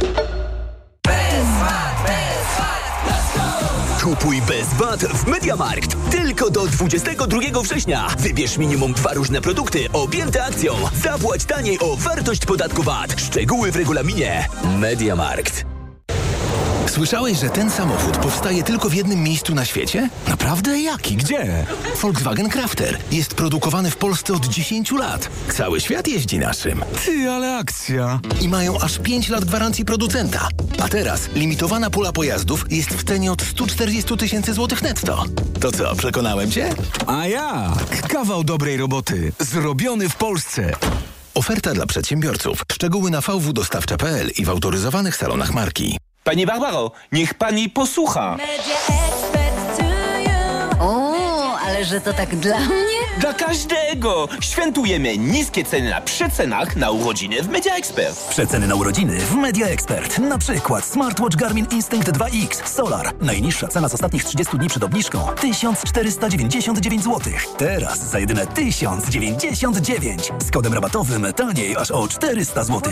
Kupuj bez VAT w MediaMarkt. Tylko do 22 września. Wybierz minimum 2 różne produkty objęte akcją. Zapłać taniej o wartość podatku VAT. Szczegóły w regulaminie. MediaMarkt. Słyszałeś, że ten samochód powstaje tylko w jednym miejscu na świecie? Naprawdę? Jaki? Gdzie? Volkswagen Crafter. Jest produkowany w Polsce od 10 lat. Cały świat jeździ naszym. Ty, ale akcja! I mają aż 5 lat gwarancji producenta. A teraz limitowana pula pojazdów jest w cenie od 140 tysięcy złotych netto. To co, przekonałem cię? A jak? Kawał dobrej roboty. Zrobiony w Polsce. Oferta dla przedsiębiorców. Szczegóły na vwdostawcza.pl i w autoryzowanych salonach marki. Pani Barbaro, niech pani posłucha. O, ale że to tak dla mnie? Dla każdego! Świętujemy niskie ceny na przecenach na urodziny w Media Expert. Przeceny na urodziny w Media Expert. Na przykład smartwatch Garmin Instinct 2X Solar. Najniższa cena z ostatnich 30 dni przed obniżką 1499 zł. Teraz za jedyne 1099. Z kodem rabatowym taniej aż o 400 zł.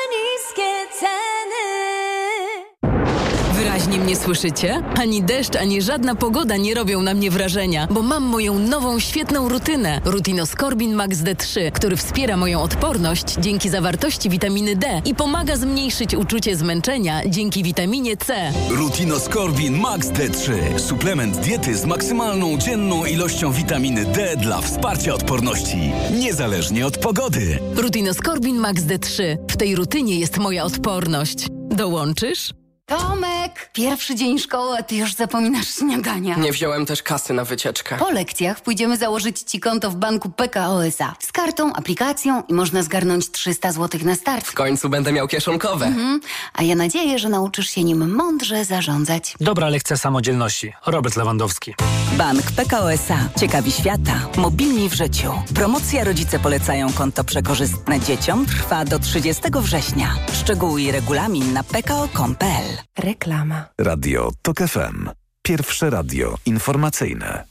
Wyraźnie mnie słyszycie? Ani deszcz, ani żadna pogoda nie robią na mnie wrażenia, bo mam moją nową, świetną rutynę. Rutinoskorbin Max D3, który wspiera moją odporność dzięki zawartości witaminy D i pomaga zmniejszyć uczucie zmęczenia dzięki witaminie C. Rutinoskorbin Max D3. Suplement diety z maksymalną dzienną ilością witaminy D dla wsparcia odporności. Niezależnie od pogody. Rutinoskorbin Max D3. W tej rutynie jest moja odporność. Dołączysz? Tomek, pierwszy dzień szkoły, a ty już zapominasz śniadania. Nie wziąłem też kasy na wycieczkę. Po lekcjach pójdziemy założyć ci konto w banku PKO SA. Z kartą, aplikacją i można zgarnąć 300 zł na start. W końcu będę miał kieszonkowe. A ja nadzieję, że nauczysz się nim mądrze zarządzać. Dobra lekcja samodzielności. Robert Lewandowski. Bank PKO SA. Ciekawi świata. Mobilni w życiu. Promocja Rodzice polecają konto przekorzystne dzieciom trwa do 30 września. Szczegóły i regulamin na pko.com.pl. Reklama. Radio TOK FM. Pierwsze radio informacyjne.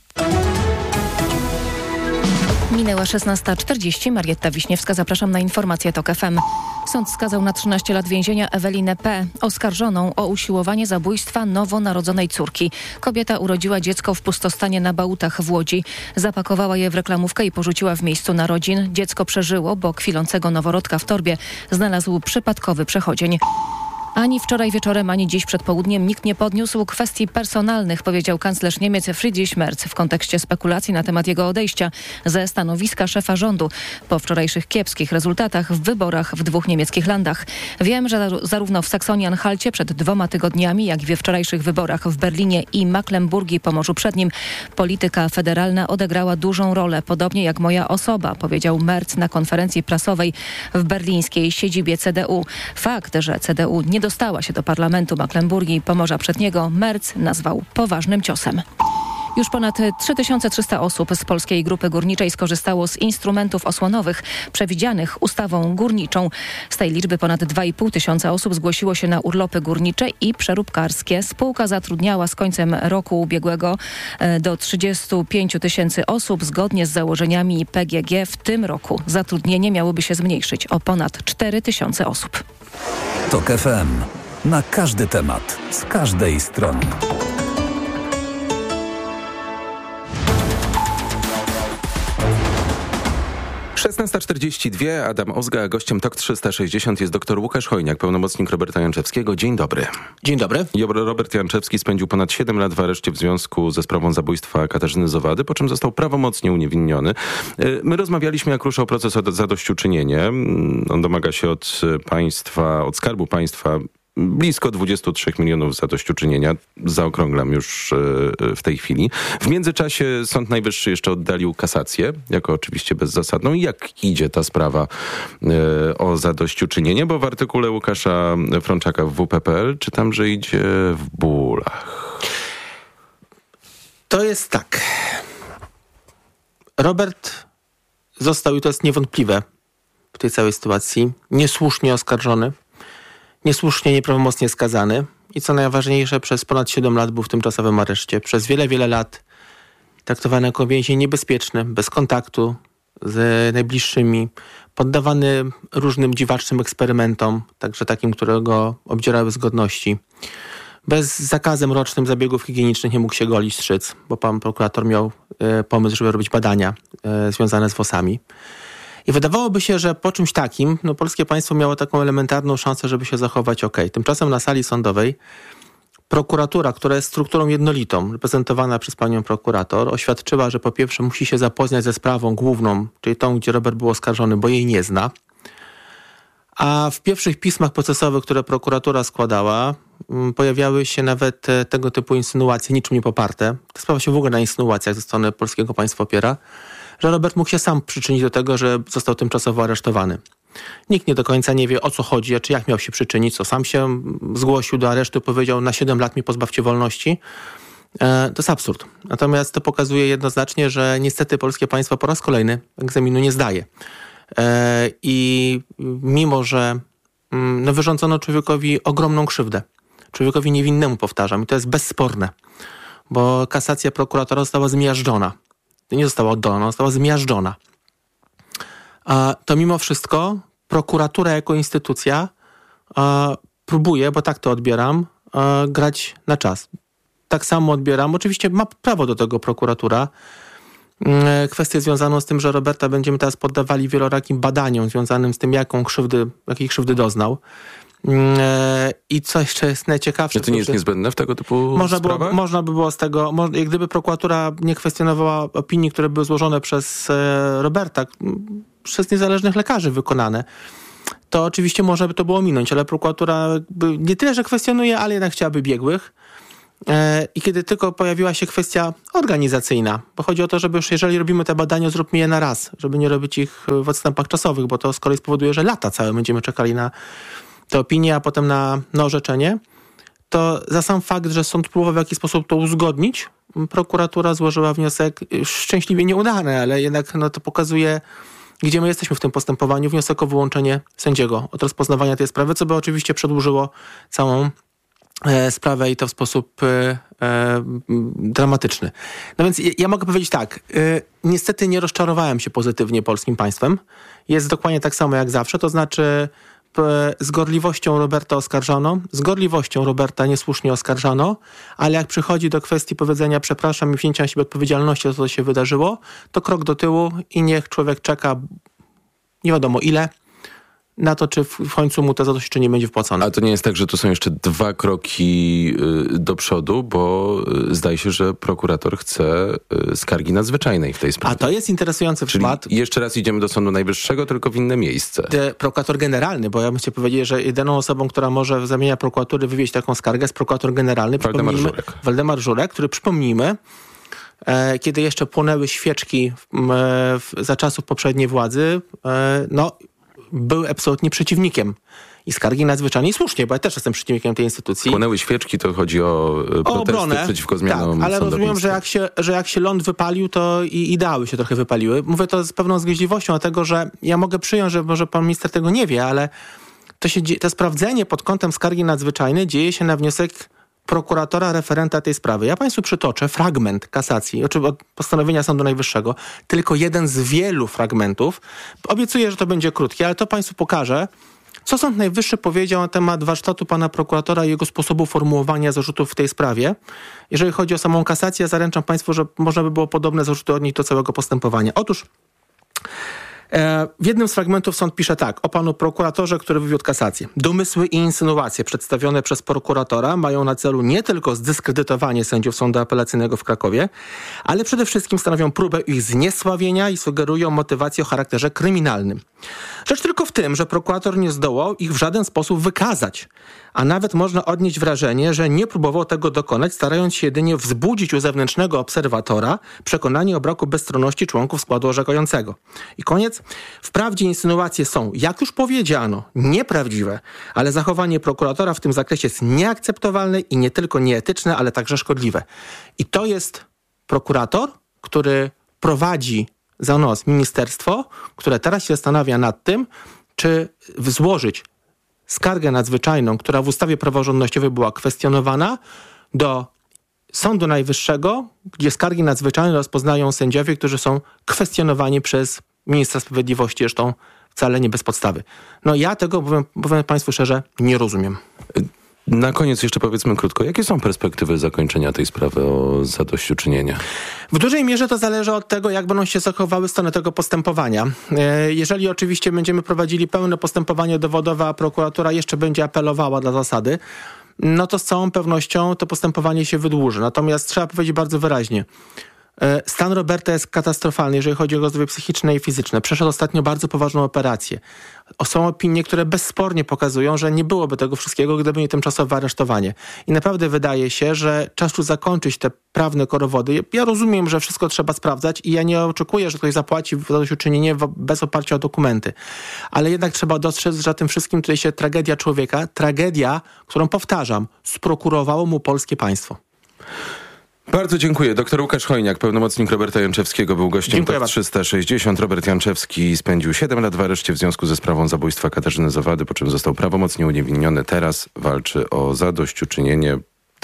Minęła 16:40. Marietta Wiśniewska, zapraszam na informację TOK FM. Sąd skazał na 13 lat więzienia Ewelinę P., oskarżoną o usiłowanie zabójstwa nowonarodzonej córki. Kobieta urodziła dziecko w pustostanie na Bałutach w Łodzi. Zapakowała je w reklamówkę i porzuciła w miejscu narodzin. Dziecko przeżyło, bo kwilącego noworodka w torbie znalazł przypadkowy przechodzień. Ani wczoraj wieczorem, ani dziś przed południem nikt nie podniósł kwestii personalnych, powiedział kanclerz Niemiec Friedrich Merz w kontekście spekulacji na temat jego odejścia ze stanowiska szefa rządu po wczorajszych kiepskich rezultatach w wyborach w 2 niemieckich landach. Wiem, że zarówno w Saksonii-Anhalcie przed 2 tygodniami, jak i we wczorajszych wyborach w Berlinie i Mecklenburgii, Pomorzu Przednim, polityka federalna odegrała dużą rolę, podobnie jak moja osoba, powiedział Merz na konferencji prasowej w berlińskiej siedzibie CDU. Fakt, że CDU nie dostała się do parlamentu Mecklenburgii i Pomorza Przedniego, Merz nazwał poważnym ciosem. Już ponad 3300 osób z Polskiej Grupy Górniczej skorzystało z instrumentów osłonowych przewidzianych ustawą górniczą. Z tej liczby ponad 2500 osób zgłosiło się na urlopy górnicze i przeróbkarskie. Spółka zatrudniała z końcem roku ubiegłego do 35 000 osób. Zgodnie z założeniami PGG w tym roku zatrudnienie miałoby się zmniejszyć o ponad 4000 osób. TOK FM. Na każdy temat, z każdej strony. Szesnasta 42. Adam Ozga, gościem TOK 360 jest dr Łukasz Hojniak, pełnomocnik Roberta Janczewskiego. Dzień dobry. Dzień dobry. Robert Janczewski spędził ponad 7 lat w areszcie w związku ze sprawą zabójstwa Katarzyny Zowady, po czym został prawomocnie uniewinniony. My rozmawialiśmy, jak ruszał proces o zadośćuczynienie. On domaga się od państwa, od Skarbu Państwa blisko 23 milionów zadośćuczynienia. Zaokrąglam już w tej chwili. W międzyczasie Sąd Najwyższy jeszcze oddalił kasację, jako oczywiście bezzasadną. Jak idzie ta sprawa o zadośćuczynienie? Bo w artykule Łukasza Frączaka w WP.pl czytam, że idzie w bólach. To jest tak. Robert został, i to jest niewątpliwe w tej całej sytuacji, niesłusznie oskarżony, niesłusznie, nieprawomocnie skazany i co najważniejsze, przez ponad 7 lat był w tymczasowym areszcie. Przez wiele, wiele lat traktowany jako więzień niebezpieczny, bez kontaktu z najbliższymi, poddawany różnym dziwacznym eksperymentom, także takim, które go obdzierały z godności. Bez zakazem rocznym zabiegów higienicznych nie mógł się golić, strzyc, bo pan prokurator miał pomysł, żeby robić badania związane z włosami. I wydawałoby się, że po czymś takim polskie państwo miało taką elementarną szansę, żeby się zachować okej. Tymczasem na sali sądowej prokuratura, która jest strukturą jednolitą, reprezentowana przez panią prokurator, oświadczyła, że po pierwsze musi się zapoznać ze sprawą główną, czyli tą, gdzie Robert był oskarżony, bo jej nie zna. A w pierwszych pismach procesowych, które prokuratura składała, pojawiały się nawet tego typu insynuacje, niczym nie poparte. Ta sprawa się w ogóle na insynuacjach ze strony polskiego państwa opiera, że Robert mógł się sam przyczynić do tego, że został tymczasowo aresztowany. Nikt nie do końca nie wie, o co chodzi, czy jak miał się przyczynić, co sam się zgłosił do aresztu, powiedział: na 7 lat mi pozbawcie wolności. To jest absurd. Natomiast to pokazuje jednoznacznie, że niestety polskie państwo po raz kolejny egzaminu nie zdaje. I mimo, że wyrządzono człowiekowi ogromną krzywdę, człowiekowi niewinnemu, powtarzam, i to jest bezsporne, bo kasacja prokuratora została zmiażdżona. Nie została oddolona, została zmiażdżona. To mimo wszystko prokuratura jako instytucja próbuje, bo tak to odbieram, grać na czas. Tak samo odbieram, oczywiście ma prawo do tego prokuratura, kwestię związaną z tym, że Roberta będziemy teraz poddawali wielorakim badaniom związanym z tym, jakiej krzywdy doznał. I co jeszcze jest najciekawsze... To nie jest niezbędne w tego typu sprawach? Można by było z tego... Gdyby prokuratura nie kwestionowała opinii, które były złożone przez Roberta, przez niezależnych lekarzy wykonane, to oczywiście można by to było minąć, ale prokuratura nie tyle, że kwestionuje, ale jednak chciałaby biegłych. I kiedy tylko pojawiła się kwestia organizacyjna, bo chodzi o to, żeby już jeżeli robimy te badania, zróbmy je na raz, żeby nie robić ich w odstępach czasowych, bo to z kolei spowoduje, że lata całe będziemy czekali na te opinie, a potem na orzeczenie, to za sam fakt, że sąd próbował w jakiś sposób to uzgodnić, prokuratura złożyła wniosek, szczęśliwie nieudany, ale jednak to pokazuje, gdzie my jesteśmy w tym postępowaniu, wniosek o wyłączenie sędziego od rozpoznawania tej sprawy, co by oczywiście przedłużyło całą sprawę i to w sposób dramatyczny. No więc ja mogę powiedzieć tak, niestety nie rozczarowałem się pozytywnie polskim państwem. Jest dokładnie tak samo jak zawsze, to znaczy z gorliwością Roberta oskarżano, z gorliwością Roberta niesłusznie oskarżano, ale jak przychodzi do kwestii powiedzenia przepraszam i wzięcia na siebie odpowiedzialności za to, co się wydarzyło, to krok do tyłu i niech człowiek czeka nie wiadomo ile, na to, czy w końcu mu to zadośćuczynienie będzie wpłacone. A to nie jest tak, że tu są jeszcze 2 kroki do przodu, bo zdaje się, że prokurator chce skargi nadzwyczajnej w tej sprawie. A to jest interesujący przykład. Jeszcze raz idziemy do Sądu Najwyższego, tylko w inne miejsce. Prokurator generalny, bo ja bym chciał powiedzieć, że jedyną osobą, która może w zamienia prokuratury wywieźć taką skargę, jest prokurator generalny. Waldemar Żurek, który, przypomnijmy, kiedy jeszcze płonęły świeczki za czasów poprzedniej władzy, był absolutnie przeciwnikiem i skargi nadzwyczajnej, słusznie, bo ja też jestem przeciwnikiem tej instytucji. Płonęły świeczki, to chodzi o protesty przeciwko zmianom. Tak, ale rozumiem, że jak się ląd wypalił, to i ideały się trochę wypaliły. Mówię to z pewną zgryźliwością, dlatego że ja mogę przyjąć, że może pan minister tego nie wie, ale to sprawdzenie pod kątem skargi nadzwyczajnej dzieje się na wniosek prokuratora referenta tej sprawy. Ja państwu przytoczę fragment kasacji, od postanowienia Sądu Najwyższego, tylko jeden z wielu fragmentów. Obiecuję, że to będzie krótkie, ale to państwu pokażę, co Sąd Najwyższy powiedział na temat warsztatu pana prokuratora i jego sposobu formułowania zarzutów w tej sprawie. Jeżeli chodzi o samą kasację, zaręczam państwu, że można by było podobne zarzuty odnieść do całego postępowania. Otóż w jednym z fragmentów sąd pisze tak, o panu prokuratorze, który wywiódł kasację. Domysły i insynuacje przedstawione przez prokuratora mają na celu nie tylko zdyskredytowanie sędziów Sądu Apelacyjnego w Krakowie, ale przede wszystkim stanowią próbę ich zniesławienia i sugerują motywację o charakterze kryminalnym. Rzecz tylko w tym, że prokurator nie zdołał ich w żaden sposób wykazać, a nawet można odnieść wrażenie, że nie próbował tego dokonać, starając się jedynie wzbudzić u zewnętrznego obserwatora przekonanie o braku bezstronności członków składu orzekającego. I koniec. Wprawdzie insynuacje są, jak już powiedziano, nieprawdziwe, ale zachowanie prokuratora w tym zakresie jest nieakceptowalne i nie tylko nieetyczne, ale także szkodliwe. I to jest prokurator, który prowadzi za nos ministerstwo, które teraz się zastanawia nad tym, czy złożyć skargę nadzwyczajną, która w ustawie praworządnościowej była kwestionowana, do Sądu Najwyższego, gdzie skargi nadzwyczajne rozpoznają sędziowie, którzy są kwestionowani przez ministra sprawiedliwości, zresztą wcale nie bez podstawy. Ja tego, powiem państwu szczerze, nie rozumiem. Na koniec jeszcze powiedzmy krótko, jakie są perspektywy zakończenia tej sprawy o zadośćuczynienie? W dużej mierze to zależy od tego, jak będą się zachowały strony tego postępowania. Jeżeli oczywiście będziemy prowadzili pełne postępowanie dowodowe, a prokuratura jeszcze będzie apelowała dla zasady, to z całą pewnością to postępowanie się wydłuży. Natomiast trzeba powiedzieć bardzo wyraźnie, stan Roberta jest katastrofalny, jeżeli chodzi o jego zdrowie psychiczne i fizyczne. Przeszedł ostatnio bardzo poważną operację. Są opinie, które bezspornie pokazują, że nie byłoby tego wszystkiego, gdyby nie tymczasowe aresztowanie. I naprawdę wydaje się, że czas już zakończyć te prawne korowody. Ja rozumiem, że wszystko trzeba sprawdzać i ja nie oczekuję, że ktoś zapłaci zadośćuczynienie bez oparcia o dokumenty. Ale jednak trzeba dostrzec, że za tym wszystkim tutaj się tragedia człowieka, tragedia, którą powtarzam, sprokurowało mu polskie państwo. Bardzo dziękuję. Dr Łukasz Chojniak, pełnomocnik Roberta Janczewskiego, był gościem TOK 360. Robert Janczewski spędził 7 lat w areszcie w związku ze sprawą zabójstwa Katarzyny Zowady, po czym został prawomocnie uniewinniony. Teraz walczy o zadośćuczynienie.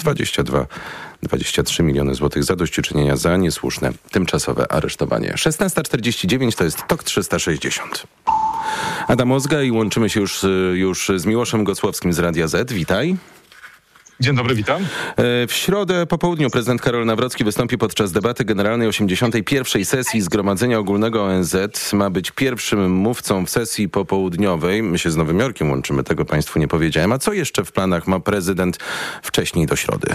23 miliony złotych zadośćuczynienia za niesłuszne tymczasowe aresztowanie. 16:49 to jest TOK 360. Adam Ozga i łączymy się już z Miłoszem Gosłowskim z Radia Z. Witaj. Dzień dobry, witam. W środę po południu prezydent Karol Nawrocki wystąpi podczas debaty generalnej 81. sesji Zgromadzenia Ogólnego ONZ. Ma być pierwszym mówcą w sesji popołudniowej. My się z Nowym Jorkiem łączymy, tego państwu nie powiedziałem. A co jeszcze w planach ma prezydent wcześniej do środy?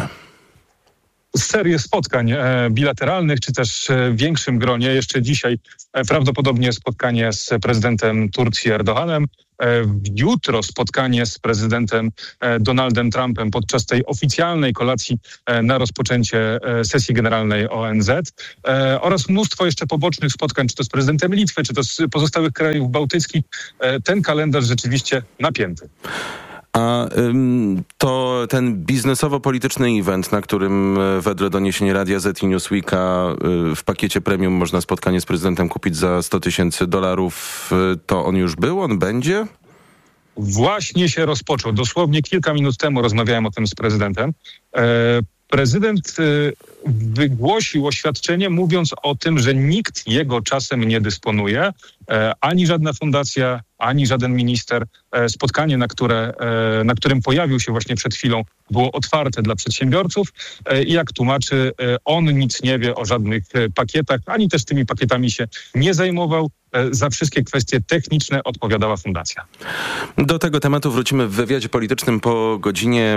Serię spotkań bilateralnych, czy też w większym gronie. Jeszcze dzisiaj prawdopodobnie spotkanie z prezydentem Turcji Erdoganem. Jutro spotkanie z prezydentem Donaldem Trumpem podczas tej oficjalnej kolacji na rozpoczęcie sesji generalnej ONZ oraz mnóstwo jeszcze pobocznych spotkań, czy to z prezydentem Litwy, czy to z pozostałych krajów bałtyckich. Ten kalendarz rzeczywiście napięty. A to ten biznesowo-polityczny event, na którym wedle doniesień Radia Z i Newsweeka w pakiecie premium można spotkanie z prezydentem kupić za $100,000, to on już był? On będzie? Właśnie się rozpoczął. Dosłownie kilka minut temu rozmawiałem o tym z prezydentem. Prezydent wygłosił oświadczenie, mówiąc o tym, że nikt jego czasem nie dysponuje, ani żadna fundacja, ani żaden minister. Spotkanie, na którym pojawił się właśnie przed chwilą, było otwarte dla przedsiębiorców i jak tłumaczy, on nic nie wie o żadnych pakietach, ani też tymi pakietami się nie zajmował. Za wszystkie kwestie techniczne odpowiadała fundacja. Do tego tematu wrócimy w wywiadzie politycznym po godzinie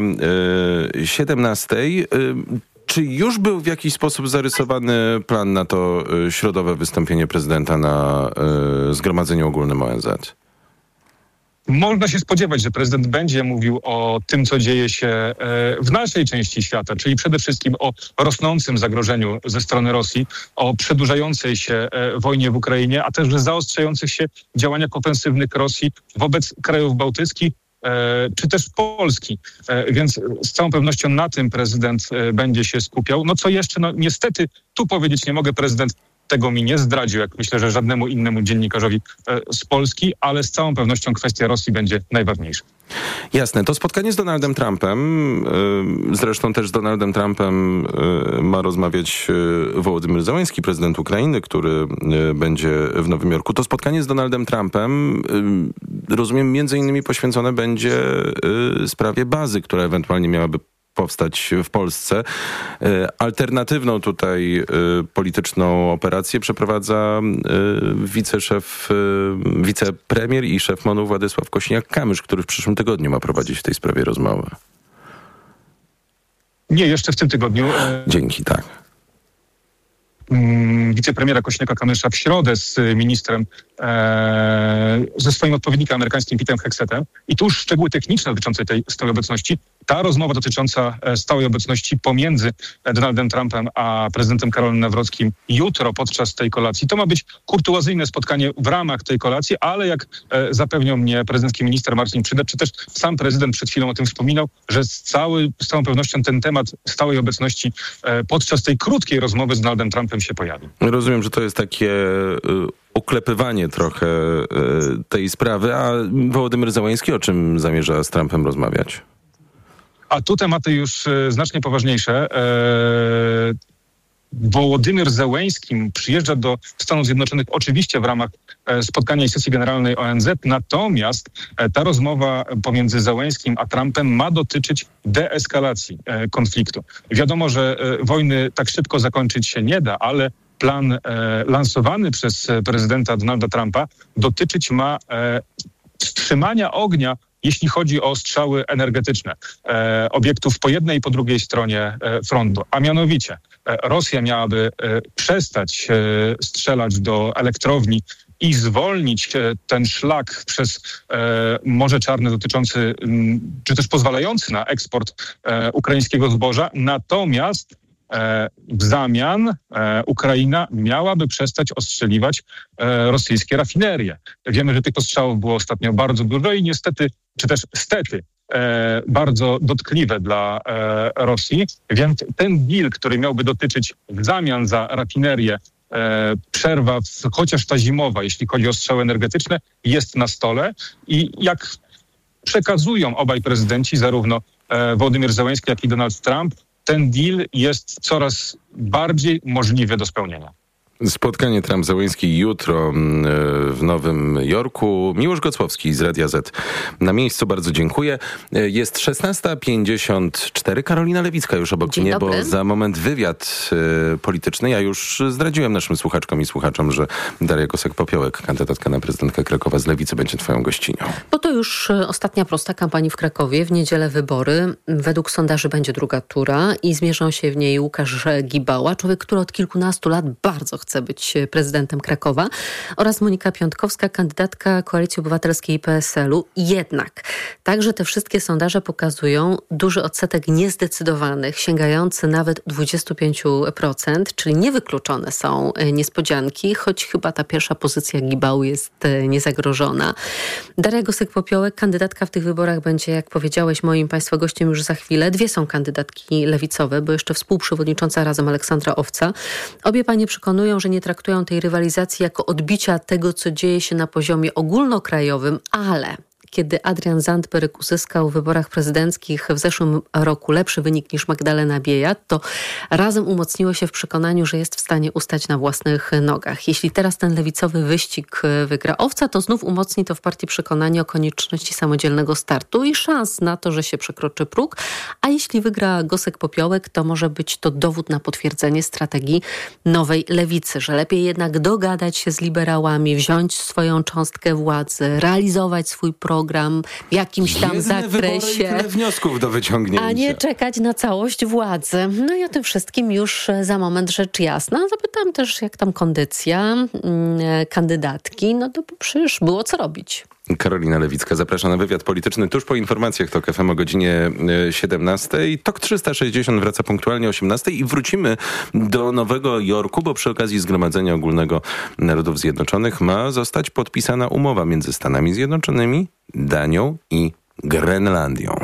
17. Czy już był w jakiś sposób zarysowany plan na to środowe wystąpienie prezydenta na Zgromadzeniu Ogólnym ONZ? Można się spodziewać, że prezydent będzie mówił o tym, co dzieje się w naszej części świata, czyli przede wszystkim o rosnącym zagrożeniu ze strony Rosji, o przedłużającej się wojnie w Ukrainie, a też zaostrzających się działaniach ofensywnych Rosji wobec krajów bałtyckich, czy też Polski. Więc z całą pewnością na tym prezydent będzie się skupiał. No co jeszcze? No niestety tu powiedzieć nie mogę, prezydent tego mi nie zdradził, jak myślę, że żadnemu innemu dziennikarzowi z Polski, ale z całą pewnością kwestia Rosji będzie najważniejsza. Jasne. To spotkanie z Donaldem Trumpem, zresztą też z Donaldem Trumpem ma rozmawiać Wołodymyr Zełenski, prezydent Ukrainy, który będzie w Nowym Jorku. To spotkanie z Donaldem Trumpem, rozumiem, między innymi poświęcone będzie sprawie bazy, która ewentualnie miałaby powstać w Polsce. Alternatywną tutaj polityczną operację przeprowadza wicepremier i szef MON-u Władysław Kosiniak-Kamysz, który w przyszłym tygodniu ma prowadzić w tej sprawie rozmowę. Nie, jeszcze w tym tygodniu. Dzięki, tak. Wicepremiera Kosiniaka-Kamysza w środę z ministrem, ze swoim odpowiednikiem amerykańskim Petem Hexetem. I tu już szczegóły techniczne dotyczące tej stałej obecności. Ta rozmowa dotycząca stałej obecności pomiędzy Donaldem Trumpem a prezydentem Karolem Nawrockim jutro podczas tej kolacji. To ma być kurtuazyjne spotkanie w ramach tej kolacji, ale jak zapewniał mnie prezydencki minister Marcin Przydacz, czy też sam prezydent przed chwilą o tym wspominał, że z całą pewnością ten temat stałej obecności podczas tej krótkiej rozmowy z Donaldem Trumpem się pojawi. Rozumiem, że to jest takie uklepywanie trochę tej sprawy, a Wołodymyr Zełenski o czym zamierza z Trumpem rozmawiać? A tu tematy już znacznie poważniejsze. Wołodymyr Zełenski przyjeżdża do Stanów Zjednoczonych oczywiście w ramach spotkania i sesji generalnej ONZ, natomiast ta rozmowa pomiędzy Zełenskim a Trumpem ma dotyczyć deeskalacji konfliktu. Wiadomo, że wojny tak szybko zakończyć się nie da, ale plan lansowany przez prezydenta Donalda Trumpa dotyczyć ma wstrzymania ognia, jeśli chodzi o strzały energetyczne obiektów po jednej i po drugiej stronie frontu. A mianowicie Rosja miałaby przestać strzelać do elektrowni i zwolnić ten szlak przez Morze Czarne dotyczący, czy też pozwalający na eksport ukraińskiego zboża. Natomiast w zamian Ukraina miałaby przestać ostrzeliwać rosyjskie rafinerie. Wiemy, że tych ostrzałów było ostatnio bardzo dużo i niestety, czy też stety, bardzo dotkliwe dla Rosji, więc ten deal, który miałby dotyczyć w zamian za rafinerię przerwa, chociaż ta zimowa, jeśli chodzi o strzały energetyczne, jest na stole i jak przekazują obaj prezydenci, zarówno Wołodymyr Zełenski, jak i Donald Trump, ten deal jest coraz bardziej możliwy do spełnienia. Spotkanie Trump-Zełenski jutro w Nowym Jorku. Miłosz Gocłowski z Radia Z na miejscu. Bardzo dziękuję. Jest 16:54. Karolina Lewicka już obok mnie, bo za moment wywiad polityczny. Ja już zdradziłem naszym słuchaczkom i słuchaczom, że Daria Gosek-Popiołek, kandydatka na prezydentkę Krakowa z Lewicy, będzie twoją gościnią. Bo to już ostatnia prosta kampanii w Krakowie. W niedzielę wybory. Według sondaży będzie druga tura i zmierzą się w niej Łukasz Gibała, człowiek, który od kilkunastu lat bardzo chce być prezydentem Krakowa, oraz Monika Piątkowska, kandydatka Koalicji Obywatelskiej i PSL-u. Jednak także te wszystkie sondaże pokazują duży odsetek niezdecydowanych, sięgający nawet 25%, czyli niewykluczone są niespodzianki, choć chyba ta pierwsza pozycja Gibału jest niezagrożona. Daria Gosek-Popiołek, kandydatka w tych wyborach, będzie, jak powiedziałeś, moim państwa gościem już za chwilę. Dwie są kandydatki lewicowe, bo jeszcze współprzewodnicząca Razem Aleksandra Owca. Obie panie przekonują, że nie traktują tej rywalizacji jako odbicia tego, co dzieje się na poziomie ogólnokrajowym, ale kiedy Adrian Zandberg uzyskał w wyborach prezydenckich w zeszłym roku lepszy wynik niż Magdalena Biejat, to Razem umocniło się w przekonaniu, że jest w stanie ustać na własnych nogach. Jeśli teraz ten lewicowy wyścig wygra Owca, to znów umocni to w partii przekonanie o konieczności samodzielnego startu i szans na to, że się przekroczy próg. A jeśli wygra Gosek-Popiołek, to może być to dowód na potwierdzenie strategii nowej lewicy, że lepiej jednak dogadać się z liberałami, wziąć swoją cząstkę władzy, realizować swój program w jakimś tam zakresie. Tyle wniosków do wyciągnięcia. A nie czekać na całość władzy. No i o tym wszystkim już za moment rzecz jasna. Zapytam też, jak tam kondycja kandydatki. No to przecież było co robić. Karolina Lewicka zaprasza na wywiad polityczny tuż po informacjach TOK FM o godzinie 17. TOK 360 wraca punktualnie o 18 i wrócimy do Nowego Jorku, bo przy okazji Zgromadzenia Ogólnego Narodów Zjednoczonych ma zostać podpisana umowa między Stanami Zjednoczonymi, Danią i Grenlandią.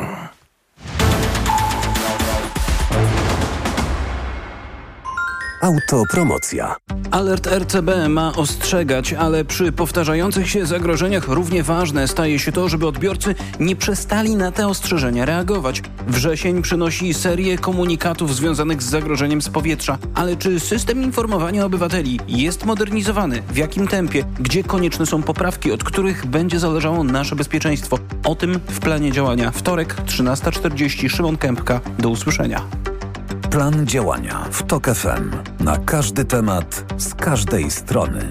Autopromocja. Alert RCB ma ostrzegać, ale przy powtarzających się zagrożeniach równie ważne staje się to, żeby odbiorcy nie przestali na te ostrzeżenia reagować. Wrzesień przynosi serię komunikatów związanych z zagrożeniem z powietrza. Ale czy system informowania obywateli jest modernizowany? W jakim tempie? Gdzie konieczne są poprawki, od których będzie zależało nasze bezpieczeństwo? O tym w planie działania. Wtorek, 13:40. Szymon Kępka. Do usłyszenia. Plan działania w TOK FM. Na każdy temat, z każdej strony.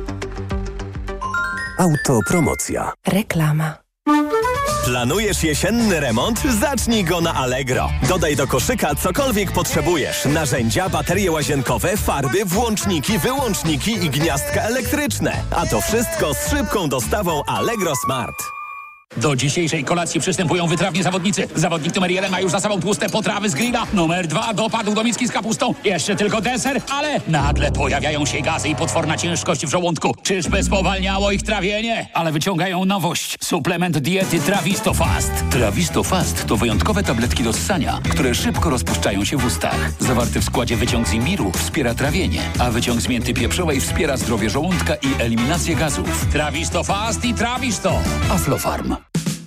Autopromocja. Reklama. Planujesz jesienny remont? Zacznij go na Allegro. Dodaj do koszyka cokolwiek potrzebujesz. Narzędzia, baterie łazienkowe, farby, włączniki, wyłączniki i gniazdka elektryczne. A to wszystko z szybką dostawą Allegro Smart. Do dzisiejszej kolacji przystępują wytrawni zawodnicy. Zawodnik numer 1 ma już za sobą tłuste potrawy z grilla. Numer 2 dopadł do miski z kapustą. Jeszcze tylko deser, ale nagle pojawiają się gazy i potworna ciężkość w żołądku. Czyżby spowalniało ich trawienie? Ale wyciągają nowość. Suplement diety Trawisto Fast. Trawisto Fast to wyjątkowe tabletki do ssania, które szybko rozpuszczają się w ustach. Zawarty w składzie wyciąg z imbiru wspiera trawienie, a wyciąg z mięty pieprzowej wspiera zdrowie żołądka i eliminację gazów. Trawisto Fast i Trawisto. Aflofarm.